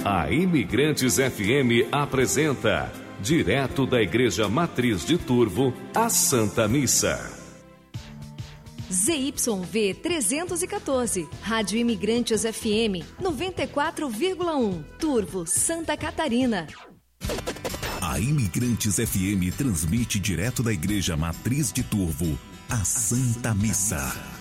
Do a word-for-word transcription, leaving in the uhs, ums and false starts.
A Imigrantes F M apresenta, direto da Igreja Matriz de Turvo, a Santa Missa. Z Y V trezentos e quatorze, Rádio Imigrantes F M, noventa e quatro vírgula um, Turvo, Santa Catarina. A Imigrantes F M transmite direto da Igreja Matriz de Turvo, a Santa Missa.